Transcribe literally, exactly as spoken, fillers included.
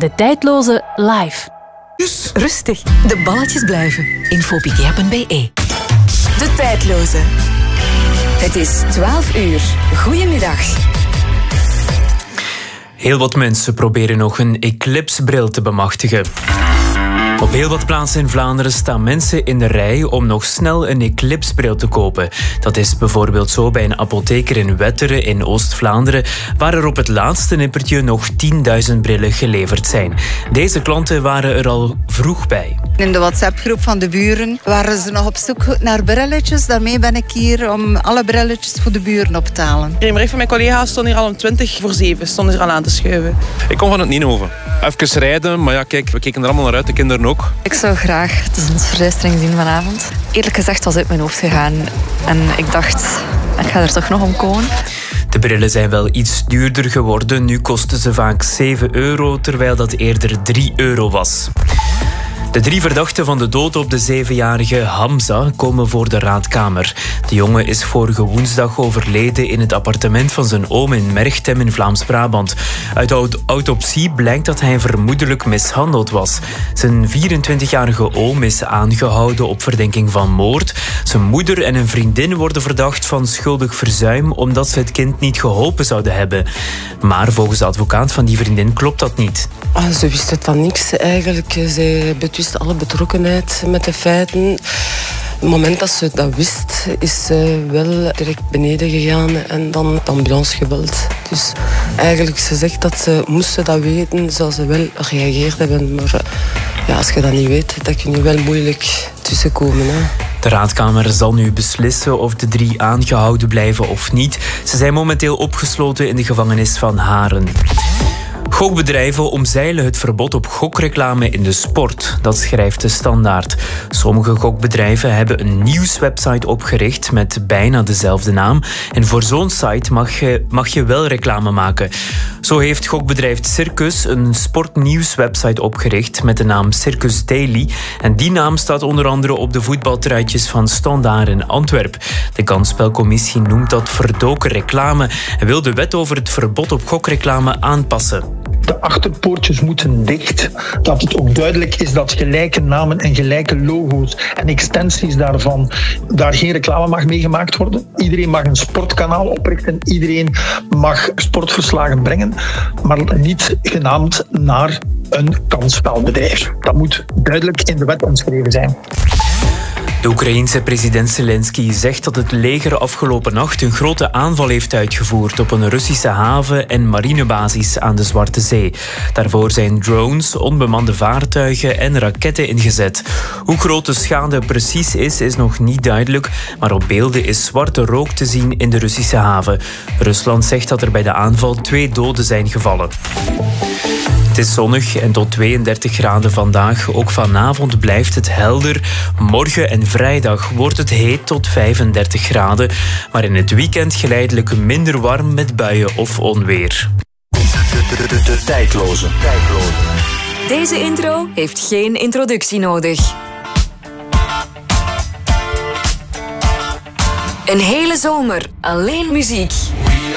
De Tijdloze live. Yes. Rustig, de balletjes blijven. Infopikea punt be. De Tijdloze. Het is twaalf uur. Goedemiddag. Heel wat mensen proberen nog een eclipsebril te bemachtigen. Op heel wat plaatsen in Vlaanderen staan mensen in de rij om nog snel een eclipsebril te kopen. Dat is bijvoorbeeld zo bij een apotheker in Wetteren in Oost-Vlaanderen, waar er op het laatste nippertje nog tienduizend brillen geleverd zijn. Deze klanten waren er al vroeg bij. In de WhatsApp-groep van de buren waren ze nog op zoek naar brilletjes. Daarmee ben ik hier om alle brilletjes voor de buren op te halen. Een bericht van mijn collega's stond hier al om twintig voor zeven. Stonden er al aan te schuiven. Ik kom van het Nienhoven. Even rijden, maar ja, kijk, we keken er allemaal naar uit, de kinderen ook. Ik zou graag de zonsverduistering zien vanavond. Eerlijk gezegd was het uit mijn hoofd gegaan. En ik dacht, ik ga er toch nog om komen. De brillen zijn wel iets duurder geworden. Nu kosten ze vaak zeven euro, terwijl dat eerder drie euro was. De drie verdachten van de dood op de zevenjarige Hamza komen voor de raadkamer. De jongen is vorige woensdag overleden in het appartement van zijn oom in Merchtem in Vlaams-Brabant. Uit de autopsie blijkt dat hij vermoedelijk mishandeld was. Zijn vierentwintigjarige oom is aangehouden op verdenking van moord. Zijn moeder en een vriendin worden verdacht van schuldig verzuim omdat ze het kind niet geholpen zouden hebben. Maar volgens de advocaat van die vriendin klopt dat niet. Ah, ze wisten van niks eigenlijk. Zij betwist alle betrokkenheid met de feiten. Op het moment dat ze dat wist, is ze wel direct beneden gegaan en dan de ambulance gebeld. Dus eigenlijk, ze zegt dat ze moesten dat weten, zou ze wel gereageerd hebben. Maar ja, als je dat niet weet, dan kun je wel moeilijk tussenkomen. Hè. De raadkamer zal nu beslissen of de drie aangehouden blijven of niet. Ze zijn momenteel opgesloten in de gevangenis van Haren. Gokbedrijven omzeilen het verbod op gokreclame in de sport. Dat schrijft de Standaard. Sommige gokbedrijven hebben een nieuwswebsite opgericht met bijna dezelfde naam. En voor zo'n site mag je, mag je wel reclame maken. Zo heeft gokbedrijf Circus een sportnieuwswebsite opgericht met de naam Circus Daily. En die naam staat onder andere op de voetbaltruitjes van Standaard in Antwerpen. De kansspelcommissie noemt dat verdoken reclame en wil de wet over het verbod op gokreclame aanpassen. De achterpoortjes moeten dicht. Dat het ook duidelijk is dat gelijke namen en gelijke logo's en extensies daarvan daar geen reclame mag mee gemaakt worden. Iedereen mag een sportkanaal oprichten. Iedereen mag sportverslagen brengen. Maar niet genaamd naar een kansspelbedrijf. Dat moet duidelijk in de wet omschreven zijn. De Oekraïense president Zelensky zegt dat het leger afgelopen nacht een grote aanval heeft uitgevoerd op een Russische haven en marinebasis aan de Zwarte Zee. Daarvoor zijn drones, onbemande vaartuigen en raketten ingezet. Hoe groot de schade precies is, is nog niet duidelijk, maar op beelden is zwarte rook te zien in de Russische haven. Rusland zegt dat er bij de aanval twee doden zijn gevallen. Het is zonnig en tot tweeëndertig graden vandaag. Ook vanavond blijft het helder. Morgen en vrijdag wordt het heet tot vijfendertig graden. Maar in het weekend geleidelijk minder warm met buien of onweer. De, de, de, de Tijdloze. Deze intro heeft geen introductie nodig. Een hele zomer alleen muziek.